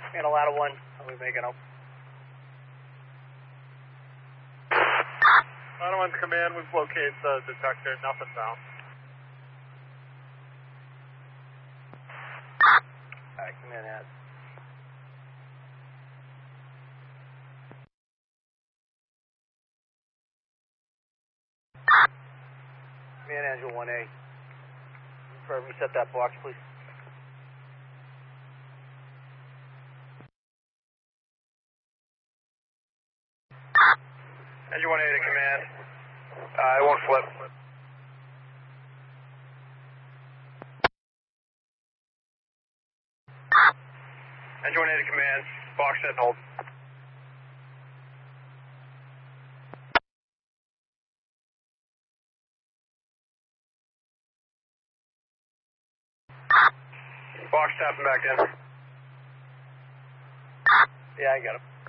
And a ladder 1, are we making up? Ladder 1's command, we've located the detector, nothing found. Alright, command has. Command Angel 1A. Reset that box, please. Angel 1A to command. It won't flip. Angel 1A to command. Box set and hold. Box tapping back in. Yeah, I got him.